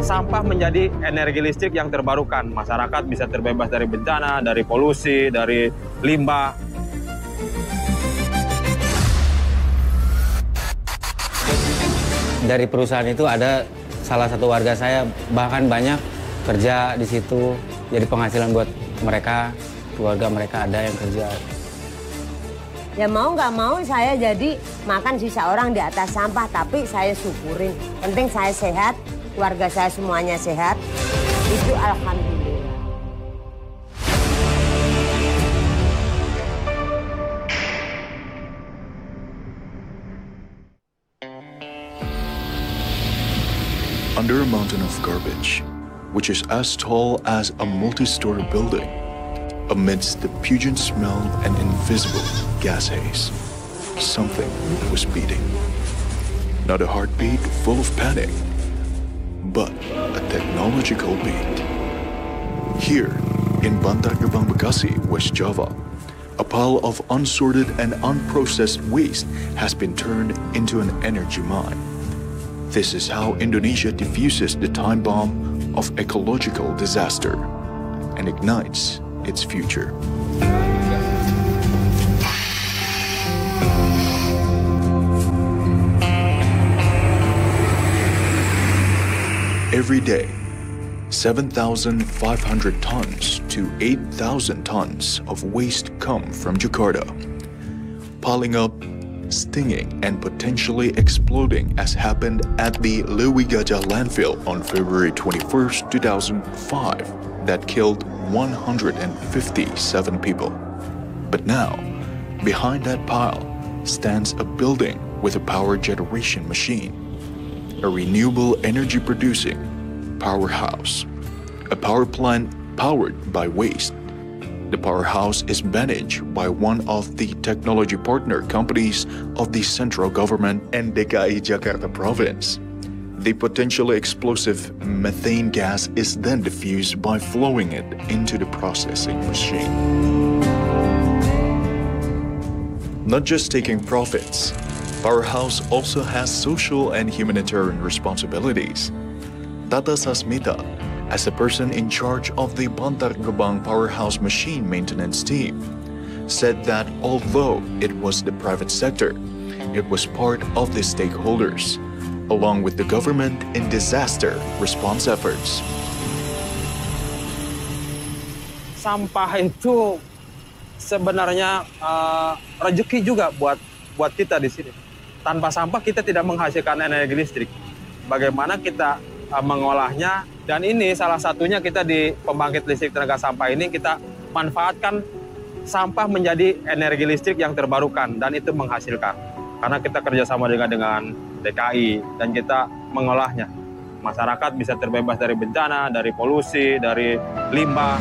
sampah menjadi energi listrik yang terbarukan. Masyarakat bisa terbebas dari bencana, dari polusi, dari limbah. Dari perusahaan itu ada salah satu warga saya, bahkan banyak kerja di situ. Jadi penghasilan buat mereka, keluarga mereka ada yang kerja. Ya mau nggak mau saya jadi makan sisa orang di atas sampah, tapi saya syukurin. Penting saya sehat, keluarga saya semuanya sehat, itu alhamdulillah. Under a mountain of garbage, which is as tall as a multi-story building, amidst the pungent smell and invisible gas haze, something was beating. Not a heartbeat full of panic, but a technological beat. Here, in Bantar Gebang, Bekasi, West Java, a pile of unsorted and unprocessed waste has been turned into an energy mine. This is how Indonesia diffuses the time bomb of ecological disaster and ignites its future. Every day, 7,500 tons to 8,000 tons of waste come from Jakarta, piling up, stinging, and potentially exploding, as happened at the Lewi Gajah landfill on February 21st, 2005, that killed 157 people. But now, behind that pile stands a building with a power generation machine, a renewable energy producing powerhouse, a power plant powered by waste. The powerhouse is managed by one of the technology partner companies of the central government and DKI Jakarta province. The potentially explosive methane gas is then diffused by flowing it into the processing machine. Not just taking profits, Powerhouse also has social and humanitarian responsibilities. Tata Sasmita, as a person in charge of the Bantar Gebang Powerhouse machine maintenance team, said that although it was the private sector, it was part of the stakeholders, along with the government in disaster response efforts. Sampah itu sebenarnya rezeki juga buat kita di sini. Tanpa sampah kita tidak menghasilkan energi listrik. Bagaimana kita mengolahnya, dan ini salah satunya kita di pembangkit listrik tenaga sampah ini kita manfaatkan sampah menjadi energi listrik yang terbarukan, dan itu menghasilkan. Karena kita kerjasama dengan DKI dan kita mengolahnya. Masyarakat bisa terbebas dari bencana, dari polusi, dari limbah.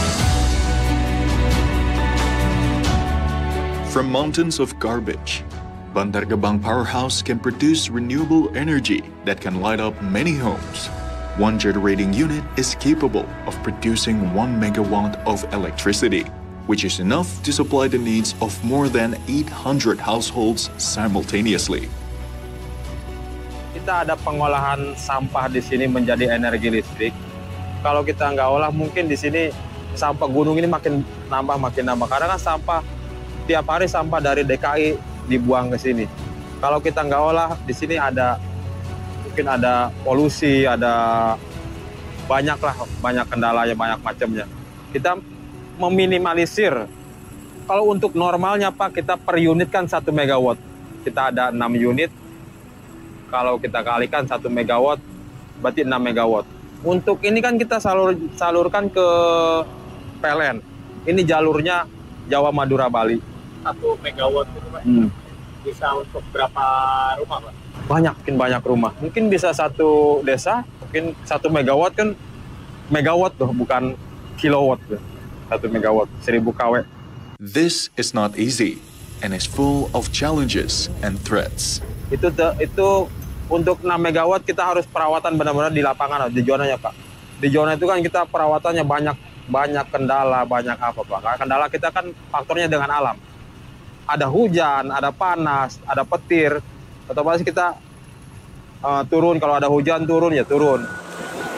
From mountains of garbage, Bantar Gebang Powerhouse can produce renewable energy that can light up many homes. One generating unit is capable of producing 1 megawatt of electricity, which is enough to supply the needs of more than 800 households simultaneously. Kita ada pengolahan sampah di sini menjadi energi listrik. Kalau kita nggak olah, mungkin di sini sampah gunung ini makin nambah. Karena kan sampah, tiap hari sampah dari DKI dibuang ke sini. Kalau kita nggak olah, di sini mungkin ada polusi, ada banyak kendalanya, banyak macamnya. Kita meminimalisir. Kalau untuk normalnya Pak, kita per unit kan 1 megawatt. Kita ada 6 unit. Kalau kita kalikan 1 megawatt, berarti 6 megawatt. Untuk ini kan kita salurkan ke PLN. Ini jalurnya Jawa, Madura, Bali. 1 megawatt itu Pak, bisa untuk berapa rumah Pak? Banyak rumah. Mungkin bisa satu desa, mungkin 1 megawatt kan, megawatt tuh, bukan kilowatt. 1 megawatt, 1000 kW. This is not easy and is full of challenges and threats. Itu untuk 6 megawatt kita harus perawatan benar-benar di lapangan, di zonanya Pak. Di zona itu kan kita perawatannya banyak kendala, banyak apa Pak. Karena kendala kita kan faktornya dengan alam. Ada hujan, ada panas, ada petir. Otomatis kita turun, kalau ada hujan turun ya turun.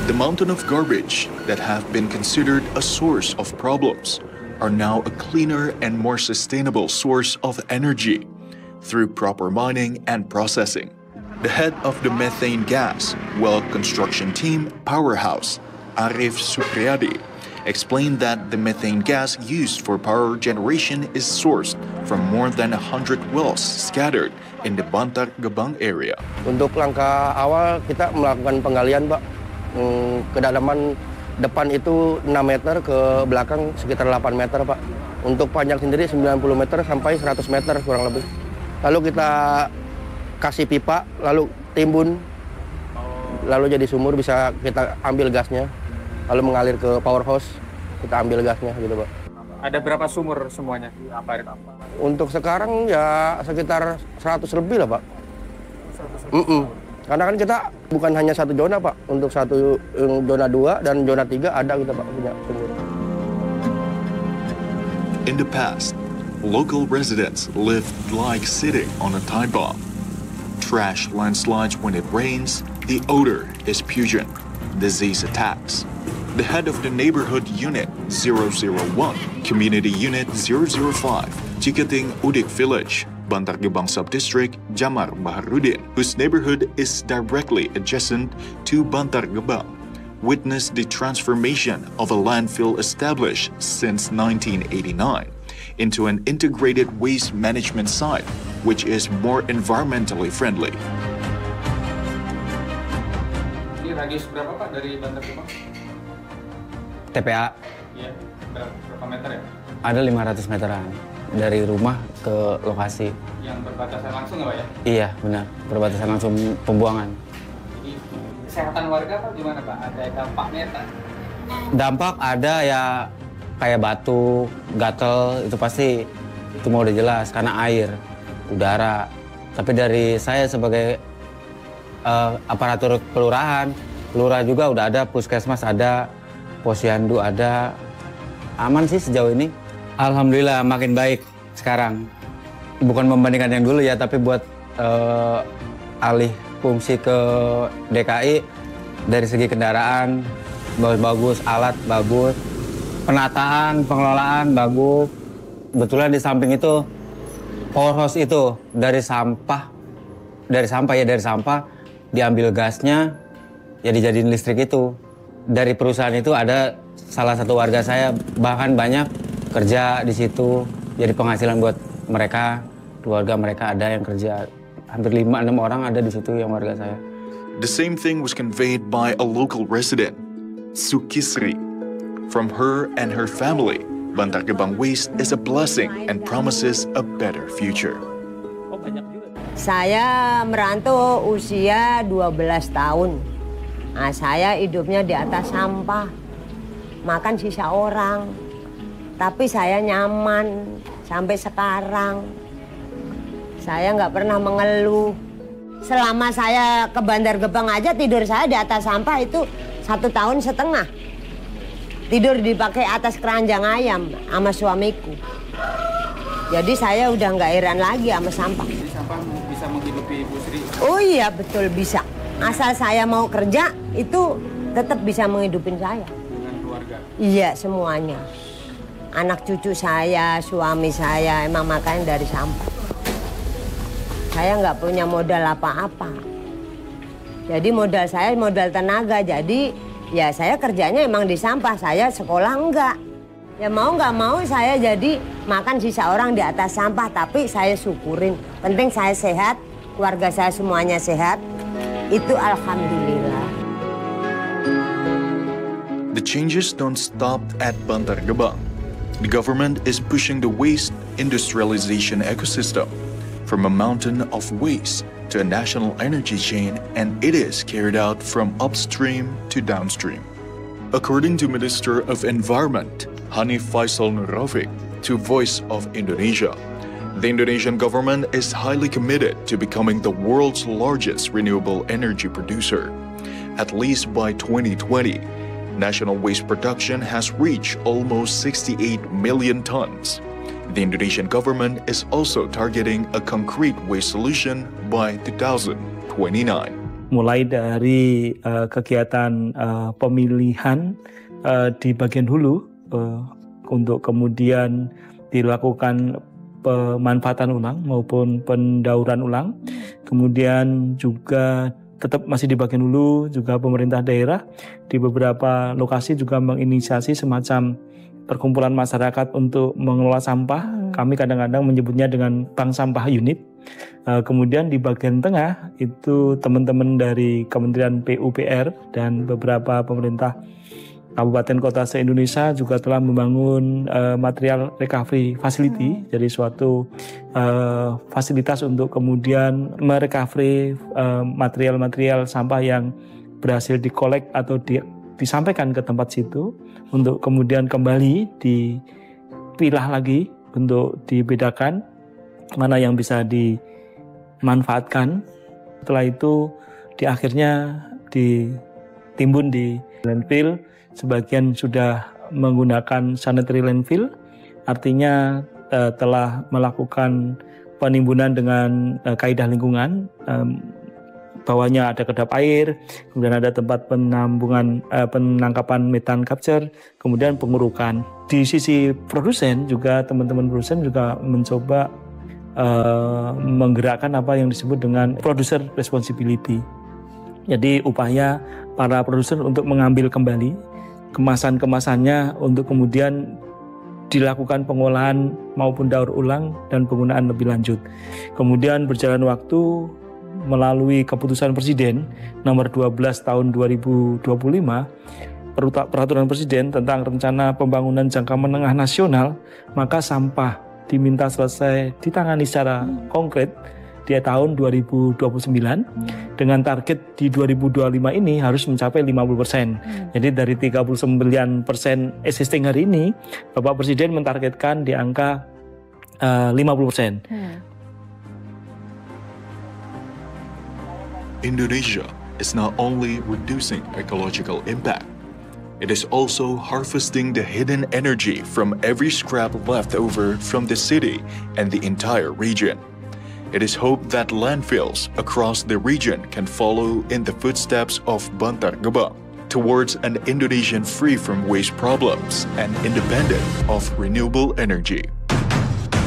The mountain of garbage that have been considered a source of problems are now a cleaner and more sustainable source of energy through proper mining and processing. The head of the methane gas well construction team Powerhouse, Arif Supriyadi, explained that the methane gas used for power generation is sourced from more than 100 wells scattered in the Bantar Gebang area. Untuk langkah awal kita melakukan penggalian, Pak. Kedalaman depan itu 6 meter, ke belakang sekitar 8 meter, Pak. Untuk panjang sendiri 90 meter sampai 100 meter kurang lebih. Lalu kita kasih pipa, lalu timbun, lalu jadi sumur, bisa kita ambil gasnya, lalu mengalir ke powerhouse, kita ambil gasnya gitu, Pak. Ada berapa sumur semuanya? Untuk sekarang ya sekitar 100 lebih lah, Pak. 100 Karena kan kita bukan hanya satu zona, Pak. Untuk satu zona 2 dan zona 3 ada kita, Pak, punya sumur. In the past, local residents lived like sitting on a time bomb. Trash landslides when it rains, the odor is pungent, disease attacks. The head of the neighborhood unit 001, community unit 005, Ciketing Udik Village, Bantar Gebang Subdistrict, Jamar Baharudin, whose neighborhood is directly adjacent to Bantar Gebang, witnessed the transformation of a landfill established since 1989 into an integrated waste management site, which is more environmentally friendly. Ini radius berapa, Pak, dari Bantar Gebang? TPA Iya, berapa meter ya? ada 500 meteran dari rumah ke lokasi. Yang berbatasan langsung nggak, Pak, ya? Iya, benar. Perbatasan langsung pembuangan. Jadi kesehatan warga, Pak, gimana, Pak? Ada dampaknya, Pak? Dampak ada ya, kayak batu, gatel, itu pasti itu mau udah jelas karena air, udara. Tapi dari saya sebagai aparatur kelurahan, lurah juga udah ada, puskesmas ada, posyandu ada, aman sih sejauh ini. Alhamdulillah makin baik sekarang. Bukan membandingkan yang dulu ya, tapi buat alih fungsi ke DKI dari segi kendaraan bagus-bagus, alat bagus, penataan, pengelolaan bagus. Kebetulan di samping itu powerhouse itu dari sampah diambil gasnya, ya dijadiin listrik itu. Dari perusahaan itu ada salah satu warga saya bahkan banyak kerja di situ, jadi penghasilan buat mereka, keluarga mereka ada yang kerja, hampir 5-6 orang ada di situ yang warga saya. The same thing was conveyed by a local resident, Sukisri. From her and her family, Bantar Gebang Waste is a blessing and promises a better future. Saya merantau usia 12 tahun. Nah, saya hidupnya di atas sampah, makan sisa orang. Tapi saya nyaman sampai sekarang. Saya nggak pernah mengeluh. Selama saya ke Bantar Gebang aja tidur saya di atas sampah itu 1,5 tahun. Tidur dipakai atas keranjang ayam sama suamiku. Jadi saya udah nggak heran lagi sama sampah. Jadi sampah bisa menghidupi Bu Sri? Oh iya betul bisa. Asal saya mau kerja itu tetap bisa menghidupin saya. Dengan keluarga? Iya semuanya. Anak cucu saya, suami saya emang makan dari sampah. Saya nggak punya modal apa-apa. Jadi modal saya modal tenaga. Jadi ya saya kerjanya emang di sampah. Saya sekolah enggak. Ya mau nggak mau saya jadi makan sisa orang di atas sampah. Tapi saya syukurin. Penting saya sehat, keluarga saya semuanya sehat. Itu alhamdulillah. The changes don't stop at Bantar Gebang. The government is pushing the waste industrialization ecosystem from a mountain of waste to a national energy chain, and it is carried out from upstream to downstream. According to Minister of Environment, Hanif Faisal Nurafiq, to Voice of Indonesia, the Indonesian government is highly committed to becoming the world's largest renewable energy producer. At least by 2020, national waste production has reached almost 68 million tons. The Indonesian government is also targeting a concrete waste solution by 2029. mulai dari kegiatan pemilihan di bagian hulu untuk kemudian dilakukan pemanfaatan ulang maupun pendauran ulang. Kemudian juga tetap masih di bagian hulu juga pemerintah daerah di beberapa lokasi juga menginisiasi semacam perkumpulan masyarakat untuk mengelola sampah. Kami kadang-kadang menyebutnya dengan bank sampah unit. Kemudian di bagian tengah itu teman-teman dari Kementerian PUPR dan beberapa pemerintah kabupaten kota se-Indonesia juga telah membangun material recovery facility, jadi suatu fasilitas untuk kemudian merecovery material-material sampah yang berhasil dikolek atau disampaikan ke tempat situ untuk kemudian kembali dipilah lagi untuk dibedakan mana yang bisa dimanfaatkan. Setelah itu akhirnya ditimbun di landfill. Sebagian sudah menggunakan sanitary landfill, artinya telah melakukan penimbunan dengan kaidah lingkungan. Bawahnya ada kedap air, kemudian ada tempat penangkapan metan capture, kemudian pengurukan. Di sisi produsen juga teman-teman produsen juga mencoba menggerakkan apa yang disebut dengan producer responsibility. Jadi upaya para produsen untuk mengambil kembali kemasan-kemasannya untuk kemudian dilakukan pengolahan maupun daur ulang dan penggunaan lebih lanjut. Kemudian berjalan waktu melalui keputusan Presiden nomor 12 tahun 2025, peraturan Presiden tentang rencana pembangunan jangka menengah nasional, maka sampah diminta selesai ditangani secara konkret di tahun 2029 dengan target di 2025 ini harus mencapai 50%. Jadi dari 39% existing hari ini, Bapak Presiden mentargetkan di angka 50%. Indonesia is not only reducing ecological impact, it is also harvesting the hidden energy from every scrap left over from the city and the entire region. It is hoped that landfills across the region can follow in the footsteps of Bantar Gebang towards an Indonesian free from waste problems and independent of renewable energy.